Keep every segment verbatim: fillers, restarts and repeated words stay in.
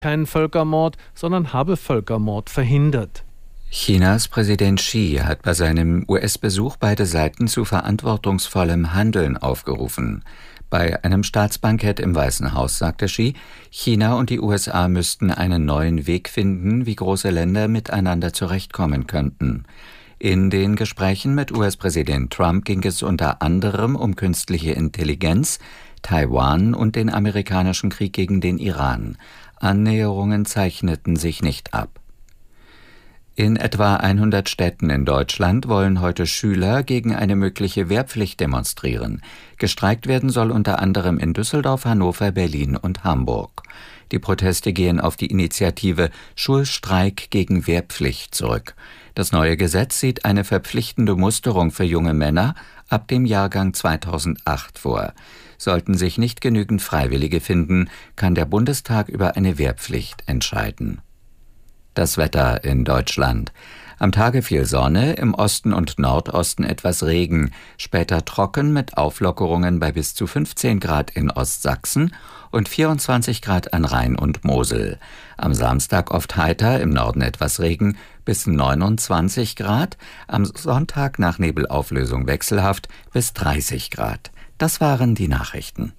keinen Völkermord, sondern habe Völkermord verhindert. Chinas Präsident Xi hat bei seinem U S-Besuch beide Seiten zu verantwortungsvollem Handeln aufgerufen. Bei einem Staatsbankett im Weißen Haus sagte Xi, China und die U S A müssten einen neuen Weg finden, wie große Länder miteinander zurechtkommen könnten. In den Gesprächen mit U S-Präsident Trump ging es unter anderem um künstliche Intelligenz, Taiwan und den amerikanischen Krieg gegen den Iran. Annäherungen zeichneten sich nicht ab. In etwa hundert Städten in Deutschland wollen heute Schüler gegen eine mögliche Wehrpflicht demonstrieren. Gestreikt werden soll unter anderem in Düsseldorf, Hannover, Berlin und Hamburg. Die Proteste gehen auf die Initiative Schulstreik gegen Wehrpflicht zurück. Das neue Gesetz sieht eine verpflichtende Musterung für junge Männer ab dem Jahrgang zweitausendacht vor. Sollten sich nicht genügend Freiwillige finden, kann der Bundestag über eine Wehrpflicht entscheiden. Das Wetter in Deutschland. Am Tage viel Sonne, im Osten und Nordosten etwas Regen, später trocken mit Auflockerungen bei bis zu fünfzehn Grad in Ostsachsen und vierundzwanzig Grad an Rhein und Mosel. Am Samstag oft heiter, im Norden etwas Regen, bis neunundzwanzig Grad, am Sonntag nach Nebelauflösung wechselhaft bis dreißig Grad. Das waren die Nachrichten.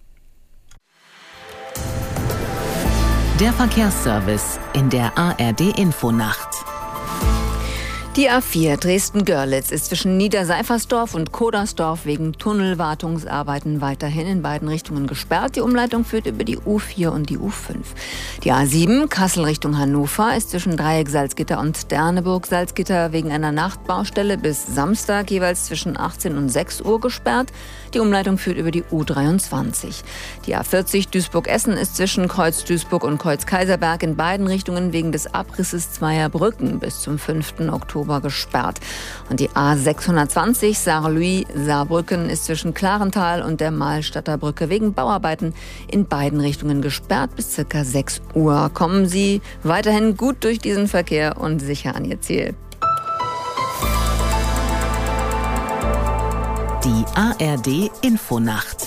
Der Verkehrsservice in der A R D-Infonacht. Die A vier Dresden-Görlitz ist zwischen Niederseifersdorf und Kodersdorf wegen Tunnelwartungsarbeiten weiterhin in beiden Richtungen gesperrt. Die Umleitung führt über die U vier und die U fünf. Die A sieben Kassel Richtung Hannover ist zwischen Dreieck Salzgitter und Derneburg Salzgitter wegen einer Nachtbaustelle bis Samstag jeweils zwischen achtzehn und sechs Uhr gesperrt. Die Umleitung führt über die U dreiundzwanzig. Die A vierzig Duisburg-Essen ist zwischen Kreuz Duisburg und Kreuz Kaiserberg in beiden Richtungen wegen des Abrisses zweier Brücken bis zum fünften Oktober gesperrt. Und die A sechshundertzwanzig Saarlouis-Saarbrücken ist zwischen Klarental und der Mahlstadter Brücke wegen Bauarbeiten in beiden Richtungen gesperrt bis circa sechs Uhr. Kommen Sie weiterhin gut durch diesen Verkehr und sicher an Ihr Ziel. Die A R D-Infonacht.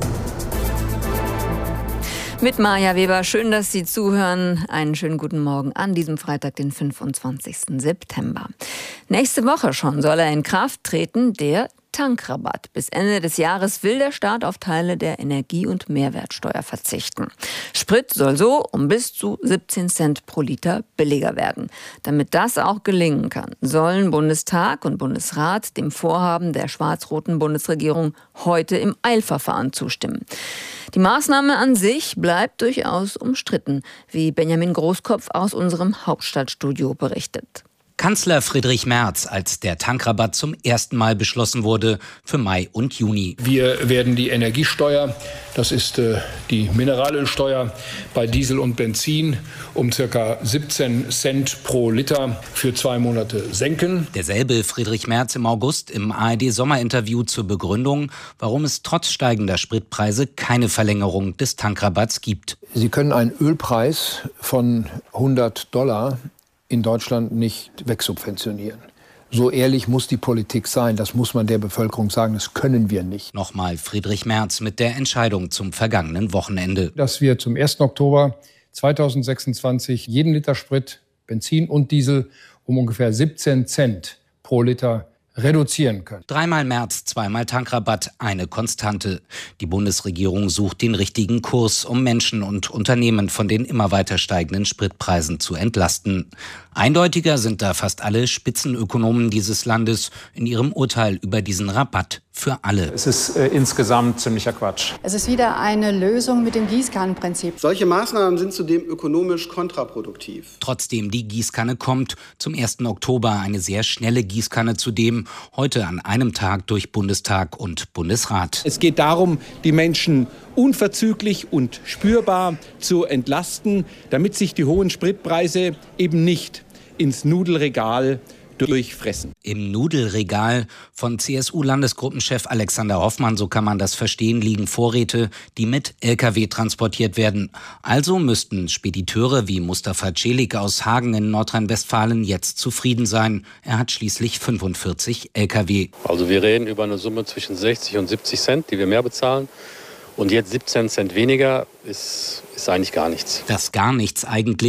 Mit Maja Weber, schön, dass Sie zuhören. Einen schönen guten Morgen an diesem Freitag, den fünfundzwanzigsten September. Nächste Woche schon soll er in Kraft treten, der Tankrabatt. Bis Ende des Jahres will der Staat auf Teile der Energie- und Mehrwertsteuer verzichten. Sprit soll so um bis zu siebzehn Cent pro Liter billiger werden. Damit das auch gelingen kann, sollen Bundestag und Bundesrat dem Vorhaben der schwarz-roten Bundesregierung heute im Eilverfahren zustimmen. Die Maßnahme an sich bleibt durchaus umstritten, wie Benjamin Großkopf aus unserem Hauptstadtstudio berichtet. Kanzler Friedrich Merz, als der Tankrabatt zum ersten Mal beschlossen wurde für Mai und Juni. Wir werden die Energiesteuer, das ist äh, die Mineralölsteuer bei Diesel und Benzin, um ca. siebzehn Cent pro Liter für zwei Monate senken. Derselbe Friedrich Merz im August im A R D-Sommerinterview zur Begründung, warum es trotz steigender Spritpreise keine Verlängerung des Tankrabatts gibt. Sie können einen Ölpreis von hundert Dollar in Deutschland nicht wegsubventionieren. So ehrlich muss die Politik sein, das muss man der Bevölkerung sagen, das können wir nicht. Nochmal Friedrich Merz mit der Entscheidung zum vergangenen Wochenende. Dass wir zum ersten Oktober zweitausendsechsundzwanzig jeden Liter Sprit, Benzin und Diesel um ungefähr siebzehn Cent pro Liter reduzieren können. Dreimal Merz, zweimal Tankrabatt, eine Konstante. Die Bundesregierung sucht den richtigen Kurs, um Menschen und Unternehmen von den immer weiter steigenden Spritpreisen zu entlasten. Eindeutiger sind da fast alle Spitzenökonomen dieses Landes in ihrem Urteil über diesen Rabatt für alle. Es ist äh, insgesamt ziemlicher Quatsch. Es ist wieder eine Lösung mit dem Gießkannenprinzip. Solche Maßnahmen sind zudem ökonomisch kontraproduktiv. Trotzdem, die Gießkanne kommt. Zum ersten Oktober eine sehr schnelle Gießkanne zudem. Heute an einem Tag durch Bundestag und Bundesrat. Es geht darum, die Menschen unverzüglich und spürbar zu entlasten, damit sich die hohen Spritpreise eben nicht ins Nudelregal durchfressen. Im Nudelregal von C S U-Landesgruppenchef Alexander Hoffmann, so kann man das verstehen, liegen Vorräte, die mit L K W transportiert werden. Also müssten Spediteure wie Mustafa Celik aus Hagen in Nordrhein-Westfalen jetzt zufrieden sein. Er hat schließlich fünfundvierzig L K W. Also wir reden über eine Summe zwischen sechzig und siebzig Cent, die wir mehr bezahlen. Und jetzt siebzehn Cent weniger ist, ist eigentlich gar nichts. Das gar nichts eigentlich.